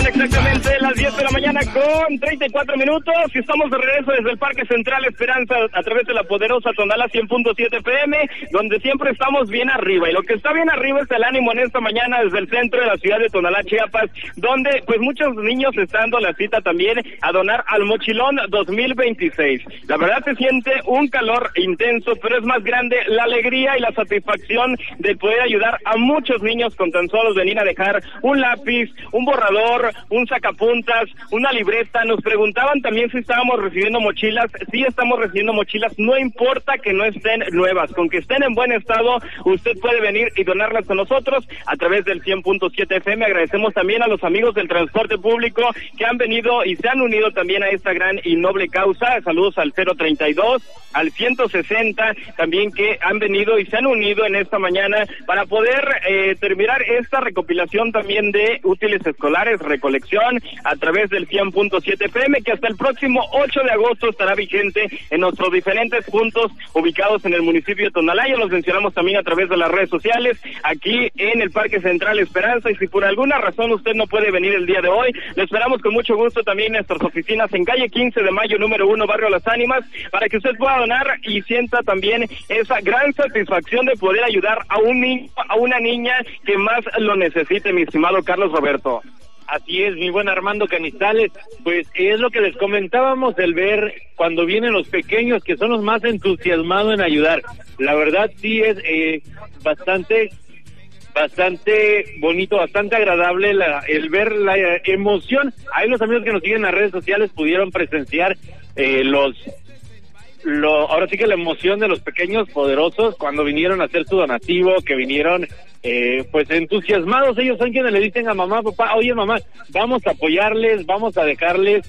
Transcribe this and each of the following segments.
Son exactamente las 10 de la mañana con 34 minutos y estamos de regreso desde el Parque Central Esperanza a través de la poderosa Tonalá 100.7 FM, donde siempre estamos bien arriba. Y lo que está bien arriba es el ánimo en esta mañana desde el centro de la ciudad de Tonalá, Chiapas, donde pues muchos niños están dando la cita también a donar al Mochilón 2026. La verdad se siente un calor intenso, pero es más grande la alegría y la satisfacción de poder ayudar a muchos niños con tan solo venir a dejar un lápiz, un borrador, un sacapuntas, una libreta. Nos preguntaban también si estábamos recibiendo mochilas. Sí estamos recibiendo mochilas, no importa que no estén nuevas, con que estén en buen estado, usted puede venir y donarlas con nosotros a través del 100.7 FM. Agradecemos también a los amigos del transporte público que han venido y se han unido también a esta gran y noble causa. Saludos al 032, al 160, también que han venido y se han unido en esta mañana para poder terminar esta recopilación también de útiles escolares, recolección a través del 100.7 FM, que hasta el próximo 8 de agosto estará vigente en nuestros diferentes puntos ubicados en el municipio de Tonalá. Ya los mencionamos también a través de las redes sociales, aquí en el Parque Central Esperanza, y si por alguna razón usted no puede venir el día de hoy, le esperamos con mucho gusto también en nuestras oficinas en calle 15 de Mayo, número 1, Barrio Las Ánimas, para que usted pueda donar y sienta también esa gran satisfacción de poder ayudar a un niño, a una niña que más lo necesite, mi estimado Carlos Roberto. Así es, mi buen Armando Canizales, pues es lo que les comentábamos, el ver cuando vienen los pequeños que son los más entusiasmados en ayudar. La verdad sí es bastante bonito, bastante agradable el ver la emoción. Ahí los amigos que nos siguen en las redes sociales pudieron presenciar ahora sí que la emoción de los pequeños poderosos cuando vinieron a hacer su donativo, que vinieron pues entusiasmados. Ellos son quienes le dicen a mamá, papá, oye mamá, vamos a apoyarles, vamos a dejarles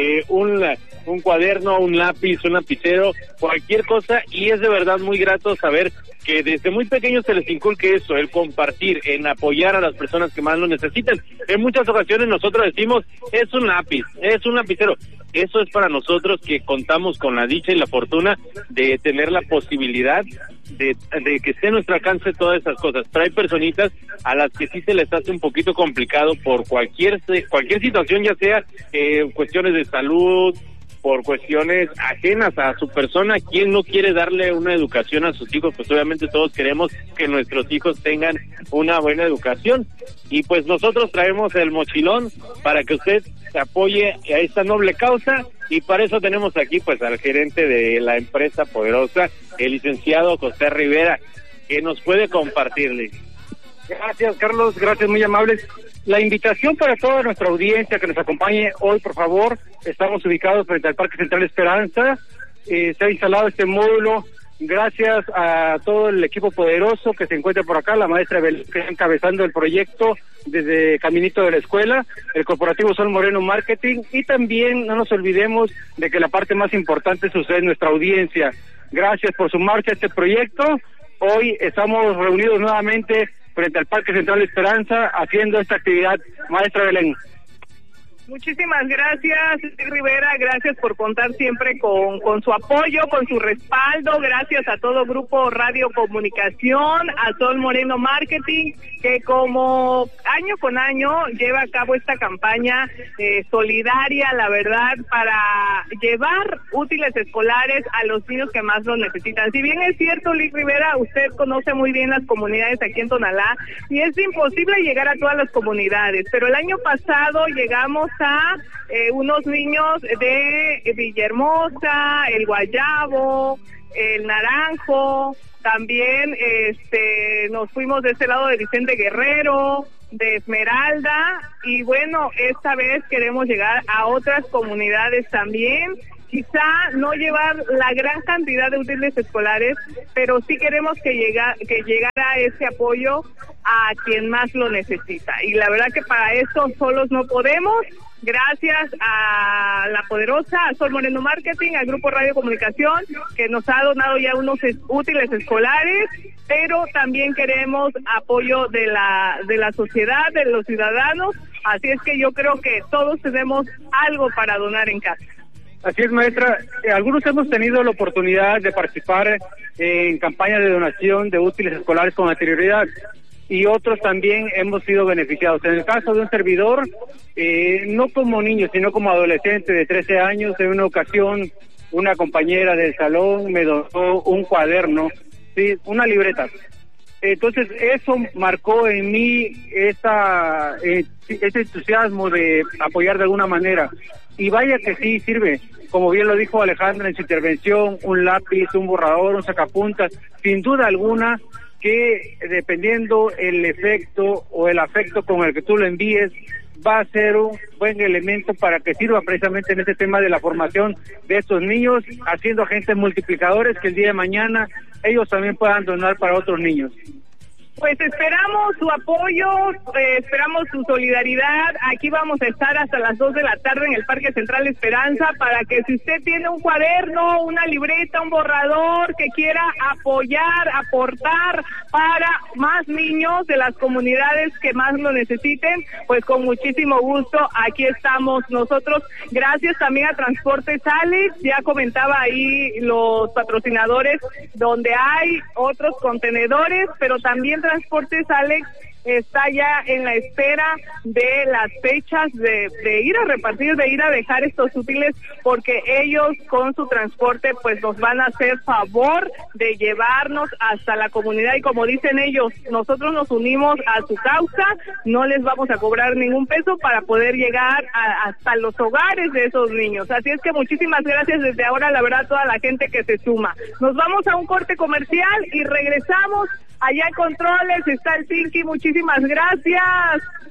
un cuaderno, un lápiz, un lapicero, cualquier cosa, y es de verdad muy grato saber que desde muy pequeños se les inculque eso, el compartir, en apoyar a las personas que más lo necesitan. En muchas ocasiones nosotros decimos, es un lápiz, es un lapicero. Eso es para nosotros que contamos con la dicha y la fortuna de tener la posibilidad de que esté a nuestro alcance todas esas cosas. Pero hay personitas a las que sí se les hace un poquito complicado por cualquier situación, ya sea cuestiones de salud, por cuestiones ajenas a su persona. ¿Quién no quiere darle una educación a sus hijos? Pues obviamente todos queremos que nuestros hijos tengan una buena educación, y pues nosotros traemos el mochilón para que usted se apoye a esta noble causa, y para eso tenemos aquí pues al gerente de la empresa poderosa, el licenciado José Rivera, que nos puede compartirle. Gracias, Carlos, gracias, muy amables. La invitación para toda nuestra audiencia que nos acompañe hoy, por favor. Estamos ubicados frente al Parque Central Esperanza. Se ha instalado este módulo gracias a todo el equipo poderoso que se encuentra por acá, la maestra Belén, que está encabezando el proyecto desde Caminito de la Escuela, el corporativo Sol Moreno Marketing, y también no nos olvidemos de que la parte más importante es usted, nuestra audiencia. Gracias por sumarse a este proyecto. Hoy estamos reunidos nuevamente frente al Parque Central Esperanza haciendo esta actividad. Maestra Belén. Muchísimas gracias, Rivera, gracias por contar siempre con su apoyo, con su respaldo, gracias a todo Grupo Radio Comunicación, a Sol Moreno Marketing, que como año con año lleva a cabo esta campaña solidaria, la verdad, para llevar útiles escolares a los niños que más los necesitan. Si bien es cierto, Liz Rivera, usted conoce muy bien las comunidades aquí en Tonalá, y es imposible llegar a todas las comunidades, pero el año pasado llegamos a unos niños de Villahermosa, el Guayabo, el Naranjo, también nos fuimos de ese lado de Vicente Guerrero, de Esmeralda, y bueno, esta vez queremos llegar a otras comunidades también. Quizá no llevar la gran cantidad de útiles escolares, pero sí queremos que llegara ese apoyo a quien más lo necesita. Y la verdad que para eso solos no podemos. Gracias a la poderosa, a Sol Moreno Marketing, al Grupo Radio Comunicación, que nos ha donado ya unos útiles escolares, pero también queremos apoyo de la sociedad, de los ciudadanos. Así es que yo creo que todos tenemos algo para donar en casa. Así es, maestra. Algunos hemos tenido la oportunidad de participar en campañas de donación de útiles escolares con anterioridad. y otros también hemos sido beneficiados. En el caso de un servidor, no como niño, sino como adolescente de 13 años, en una ocasión una compañera del salón me donó un cuaderno, sí, una libreta. Entonces eso marcó en mí ese entusiasmo de apoyar de alguna manera. Y vaya que sí sirve, como bien lo dijo Alejandra en su intervención, un lápiz, un borrador, un sacapuntas, sin duda alguna que dependiendo el efecto o el afecto con el que tú lo envíes, va a ser un buen elemento para que sirva precisamente en este tema de la formación de estos niños, haciendo agentes multiplicadores que el día de mañana ellos también puedan donar para otros niños. Pues esperamos su apoyo, esperamos su solidaridad. Aquí vamos a estar hasta las 2 de la tarde en el Parque Central Esperanza para que si usted tiene un cuaderno, una libreta, un borrador que quiera apoyar, aportar para más niños de las comunidades que más lo necesiten, pues con muchísimo gusto aquí estamos nosotros. Gracias también a Transportes Alex, ya comentaba ahí los patrocinadores donde hay otros contenedores, pero también Transportes Alex está ya en la espera de las fechas de ir a repartir, de ir a dejar estos útiles, porque ellos con su transporte pues nos van a hacer favor de llevarnos hasta la comunidad y como dicen ellos, nosotros nos unimos a su causa, no les vamos a cobrar ningún peso para poder llegar hasta los hogares de esos niños. Así es que muchísimas gracias desde ahora, la verdad, a toda la gente que se suma. Nos vamos a un corte comercial y regresamos. Allá en controles está el Pinky, muchísimas gracias.